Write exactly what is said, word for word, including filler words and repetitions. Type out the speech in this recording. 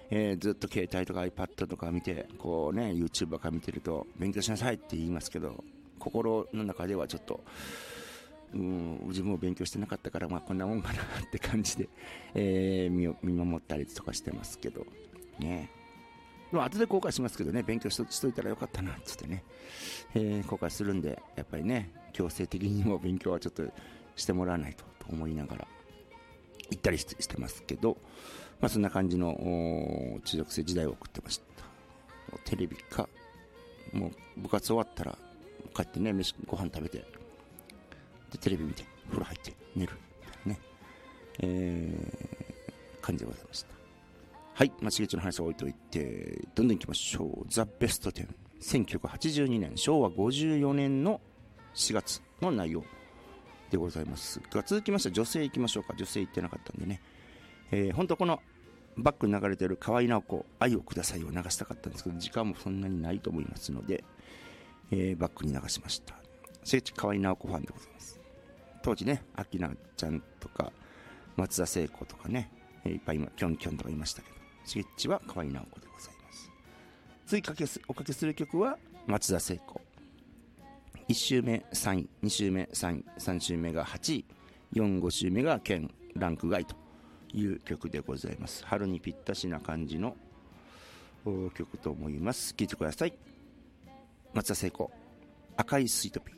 えー、ずっと携帯とか iPad とか見てこうね YouTube ばっか見てると勉強しなさいって言いますけど、心の中ではちょっとうん、自分も勉強してなかったから、まあ、こんなもんかなって感じで、えー、見, 見守ったりとかしてますけどね。まあ後で後悔しますけどね、勉強し と, しといたらよかったなっつってね、えー、後悔するんで、やっぱりね強制的にも勉強はちょっとしてもらわないとと思いながら行ったり し, してますけど、まあ、そんな感じの中学生時代を送ってました。テレビかもう部活終わったら帰ってね飯ご飯食べてでテレビ見て風呂入って寝るみたいなね、えー、感じでございました。はい、まあ、しげちの話を置いといてどんどん行きましょう。ザ・ベストテン、せんきゅうひゃくはちじゅうにねんしょうわごじゅうよねんのしがつの内容でございますが、続きまして女性行きましょうか。女性行ってなかったんでね、えー、本当このバックに流れている河合直子愛をくださいを流したかったんですけど時間もそんなにないと思いますので、えー、バックに流しました。しげち河合直子ファンでございます。当時ねアキナちゃんとか松田聖子とかね、えー、いっぱい今キョンキョンとかいましたけど、しげちは河合直子でございます。次かけすおかけする曲は松田聖子。いち周目さんい、に周目さんい、さん周目がはちい、よん、ご周目が県ランク外という曲でございます。春にぴったしな感じの曲と思います。聴いてください。松田聖子、赤いスイートピー。